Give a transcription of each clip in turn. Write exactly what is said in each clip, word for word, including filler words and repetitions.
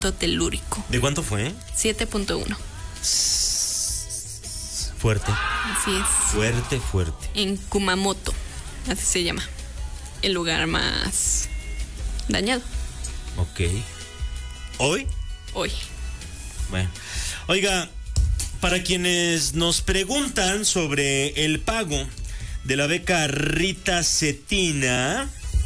telúrico. ¿De cuánto fue? siete punto uno. Fuerte. Así es. Fuerte, fuerte. En Kumamoto, así se llama. El lugar más dañado. Ok. ¿Hoy? Hoy. Bueno. Oiga, para quienes nos preguntan sobre el pago de la beca Rita Cetina,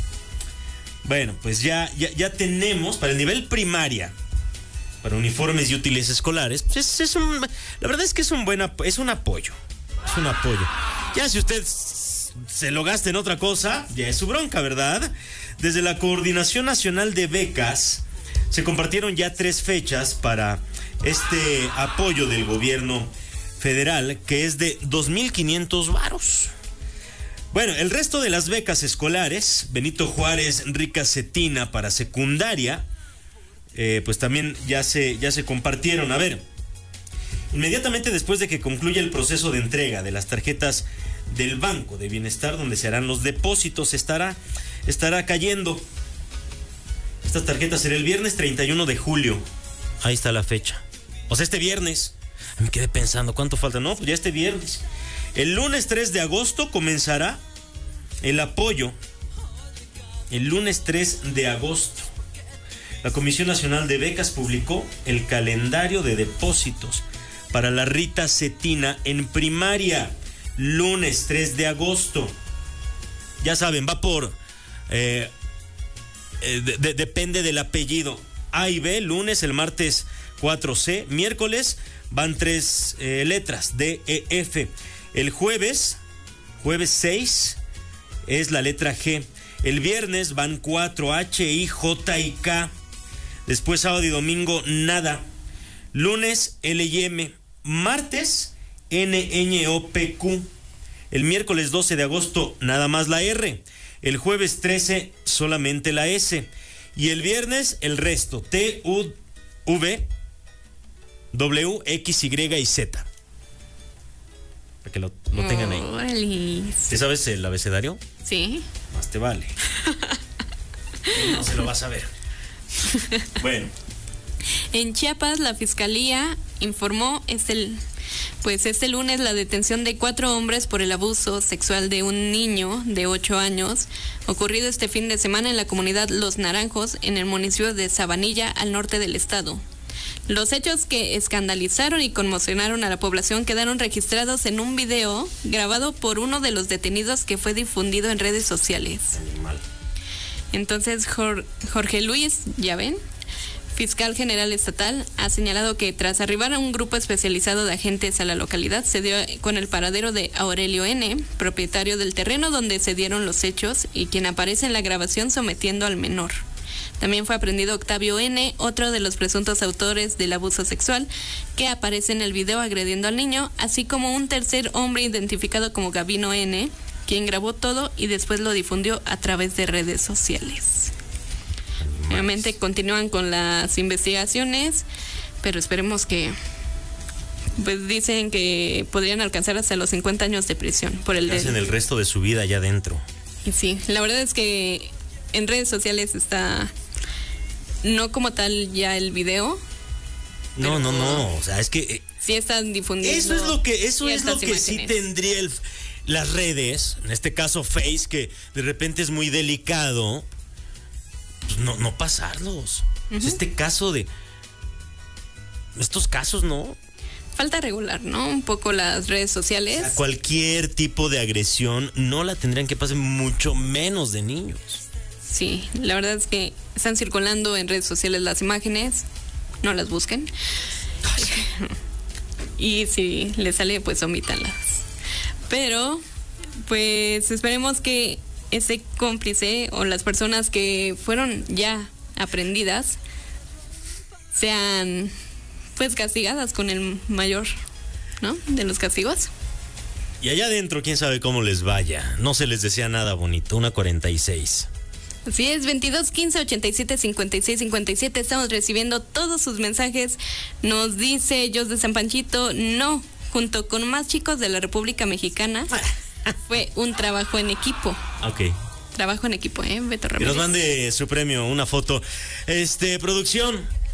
bueno, pues ya, ya, ya tenemos para el nivel primaria, para uniformes y útiles escolares, pues es, es un, la verdad es que es un buen apo- es un apoyo, es un apoyo. Ya si usted se lo gasta en otra cosa, ya es su bronca, ¿verdad? Desde la Coordinación Nacional de Becas se compartieron ya tres fechas para este apoyo del gobierno federal, que es de dos mil quinientos varos. Bueno, el resto de las becas escolares, Benito Juárez, Rita Cetina para secundaria, eh, pues también ya se, ya se compartieron. A ver, inmediatamente después de que concluya el proceso de entrega de las tarjetas del Banco de Bienestar, donde se harán los depósitos, estará, estará cayendo. Estas tarjetas será el viernes treinta y uno de julio. Ahí está la fecha. O sea, este viernes. Me quedé pensando, ¿cuánto falta? No, pues ya este viernes. El lunes tres de agosto comenzará el apoyo. El lunes tres de agosto. La Comisión Nacional de Becas publicó el calendario de depósitos para la Rita Cetina en primaria. Lunes tres de agosto. Ya saben, va por... Eh, eh, de, de, depende del apellido. A y B, lunes, el martes cuatro C. Miércoles van tres eh, letras, D, E, F. El jueves, jueves seis, es la letra G. El viernes van cuatro, H, I, J y K. Después sábado y domingo, nada. Lunes, L y M. Martes, N, Ñ, O, P, Q. El miércoles doce de agosto, nada más la R. El jueves trece, solamente la S. Y el viernes, el resto, T, U, V, W, X, Y y Z. Para que lo, lo tengan ahí. Órale. ¿Te sabes el abecedario? Sí. Más te vale. No se lo vas a ver. Bueno. En Chiapas, la Fiscalía informó este, pues este lunes la detención de cuatro hombres por el abuso sexual de un niño de ocho años, ocurrido este fin de semana en la comunidad Los Naranjos, en el municipio de Sabanilla, al norte del estado. Los hechos que escandalizaron y conmocionaron a la población quedaron registrados en un video grabado por uno de los detenidos que fue difundido en redes sociales. Animal. Entonces, Jorge Luis, ya ven, fiscal general estatal, ha señalado que tras arribar a un grupo especializado de agentes a la localidad, se dio con el paradero de Aurelio N., propietario del terreno donde se dieron los hechos y quien aparece en la grabación sometiendo al menor. También fue aprendido Octavio N., otro de los presuntos autores del abuso sexual, que aparece en el video agrediendo al niño, así como un tercer hombre identificado como Gabino N., quien grabó todo y después lo difundió a través de redes sociales. Obviamente continúan con las investigaciones, pero esperemos que, pues dicen que podrían alcanzar hasta los cincuenta años de prisión por el Hacen el resto de su vida allá adentro. Y sí, la verdad es que en redes sociales está, no como tal ya el video. No, no, no, o sea, es que eh, sí están difundiendo. Eso es lo que, eso es lo que imágenes. sí tendría el, las redes, en este caso Face, que de repente es muy delicado. Pues no, no pasarlos. Uh-huh. Es este caso de... Estos casos, ¿no? Falta regular, ¿no? Un poco las redes sociales. O sea, cualquier tipo de agresión no la tendrían que pasar, mucho menos de niños. Sí, la verdad es que están circulando en redes sociales las imágenes. No las busquen. Y si les sale, pues omítanlas. Pero, pues esperemos que ese cómplice o las personas que fueron ya aprendidas sean pues castigadas con el mayor, ¿no?, de los castigos. Y allá adentro quién sabe cómo les vaya. No se les desea nada bonito. Una cuarenta y seis. Así es, veintidós quince ochenta y siete cincuenta y seis cincuenta y siete. Estamos recibiendo todos sus mensajes. Nos dice Jos de San Panchito, no, junto con más chicos de la República Mexicana. Fue un trabajo en equipo. Ok. Trabajo en equipo, ¿eh? Beto Ramírez. Que nos mande su premio, una foto. Este, producción.